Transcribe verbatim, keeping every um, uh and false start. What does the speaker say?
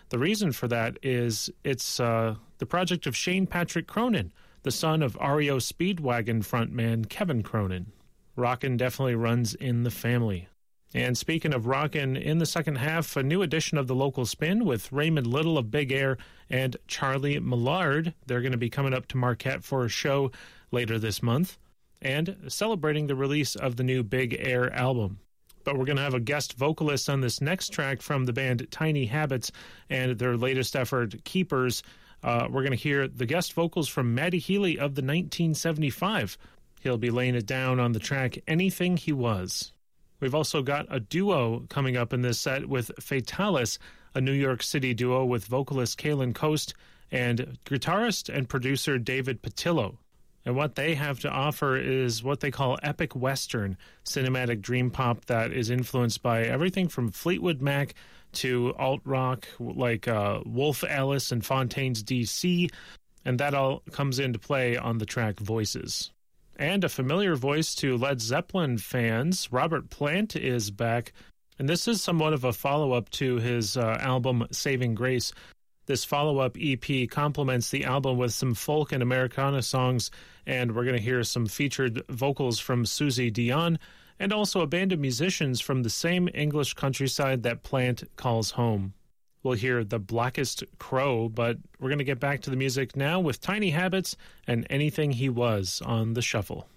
The reason for that is it's uh, the project of Shane Patrick Cronin, the son of R E O Speedwagon frontman Kevin Cronin. Rockin' definitely runs in the family. And speaking of rockin', in the second half, a new edition of the Local Spin with Raymond Little of Big Air and Charlie Millard. They're going to be coming up to Marquette for a show later this month and celebrating the release of the new Big Air album. But we're going to have a guest vocalist on this next track from the band Tiny Habits and their latest effort, Keepers. Uh, we're going to hear the guest vocals from Matty Healy of the nineteen seventy-five. He'll be laying it down on the track Anything He Was. We've also got a duo coming up in this set with Fatalis, a New York City duo with vocalist Kaylin Coast and guitarist and producer David Patillo. And what they have to offer is what they call epic western, cinematic dream pop that is influenced by everything from Fleetwood Mac to alt-rock like uh, Wolf Alice and Fontaine's D C, and that all comes into play on the track Voices. And a familiar voice to Led Zeppelin fans, Robert Plant is back, and this is somewhat of a follow-up to his uh, album Saving Grace. This follow-up E P complements the album with some folk and Americana songs, and we're going to hear some featured vocals from Susie Dion, and also a band of musicians from the same English countryside that Plant calls home. We'll hear The Blackest Crow, but we're going to get back to the music now with Tiny Habits and Anything He Was on The Shuffle.